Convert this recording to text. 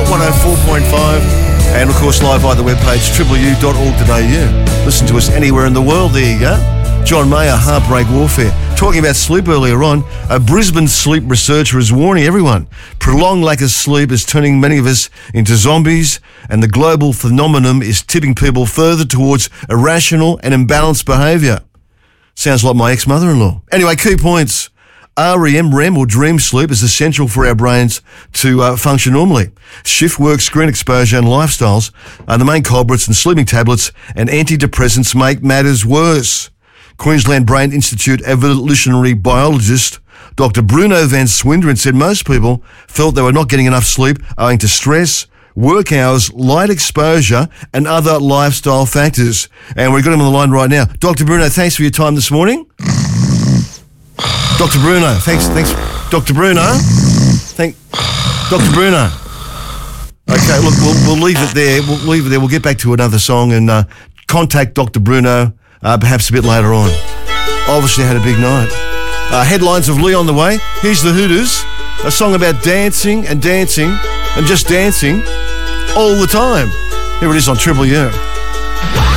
104.5 and of course live via the webpage tripleu.org.au. Listen to us anywhere in the world. There you go. John Mayer, Heartbreak Warfare. Talking about sleep earlier on, a Brisbane sleep researcher is warning everyone prolonged lack of sleep is turning many of us into zombies, and the global phenomenon is tipping people further towards irrational and imbalanced behaviour. Sounds like my ex-mother-in-law. Anyway, key points. REM or dream sleep is essential for our brains to function normally. Shift work, screen exposure and lifestyles are the main culprits, and sleeping tablets and antidepressants make matters worse. Queensland Brain Institute evolutionary biologist Dr. Bruno van Swinderen said most people felt they were not getting enough sleep owing to stress, work hours, light exposure and other lifestyle factors. And we've got him on the line right now. Dr. Bruno, thanks for your time this morning. Dr. Bruno, thanks. Dr. Bruno, Dr. Bruno. Okay, look, we'll leave it there. We'll get back to another song and contact Dr. Bruno perhaps a bit later on. Obviously had a big night. Headlines of Lee on the way. Here's the Hooters, a song about dancing and just dancing all the time. Here it is on Triple U.